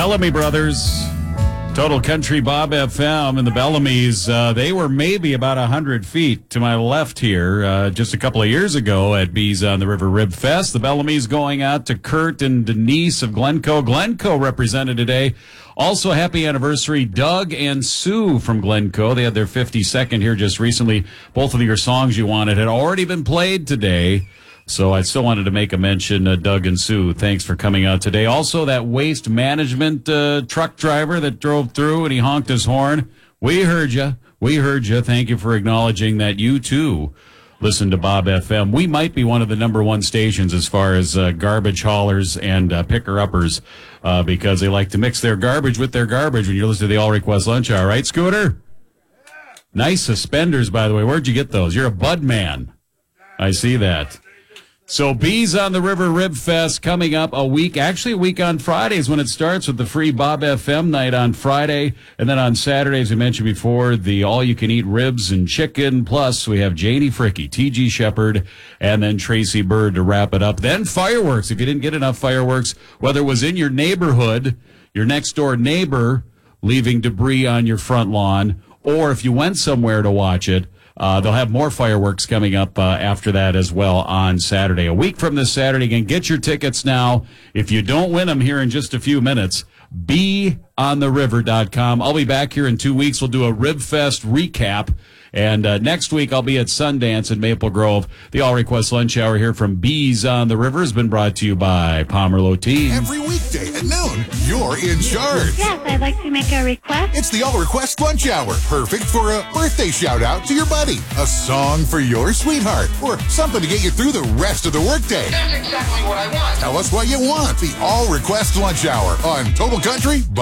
Bellamy Brothers, Total Country Bob FM, and the Bellamys, they were maybe about 100 feet to my left here just a couple of years ago at Bees on the River Rib Fest. The Bellamys going out to Kurt and Denise of Glencoe. Glencoe represented today. Also, happy anniversary, Doug and Sue from Glencoe. They had their 52nd here just recently. Both of your songs you wanted had already been played today. So I still wanted to make a mention, Doug and Sue. Thanks for coming out today. Also, that waste management truck driver that drove through and he honked his horn. We heard you. We heard you. Thank you for acknowledging that you, too, listen to Bob FM. We might be one of the number one stations as far as garbage haulers and picker-uppers because they like to mix their garbage with their garbage when you're listening to the All Request Lunch Hour. Right, Scooter? Nice suspenders, by the way. Where'd you get those? You're a bud man. I see that. So Bees on the River Rib Fest coming up a week on Fridays when it starts with the free Bob FM night on Friday. And then on Saturdays, we mentioned before, the all-you-can-eat ribs and chicken. Plus, we have Janie Fricky, T.G. Shepard, and then Tracy Bird to wrap it up. Then fireworks. If you didn't get enough fireworks, whether it was in your neighborhood, your next-door neighbor leaving debris on your front lawn, or if you went somewhere to watch it, they'll have more fireworks coming up after that as well on Saturday. A week from this Saturday. Again, get your tickets now. If you don't win them here in just a few minutes, beontheriver.com. I'll be back here in 2 weeks. We'll do a Rib Fest recap. And next week, I'll be at Sundance in Maple Grove. The All Request Lunch Hour here from Bees on the River has been brought to you by Pomerleau Tea. Every weekday at noon, you're in charge. Yes, I'd like to make a request. It's the All Request Lunch Hour. Perfect for a birthday shout-out to your buddy, a song for your sweetheart, or something to get you through the rest of the workday. That's exactly what I want. Tell us what you want. The All Request Lunch Hour on Total Country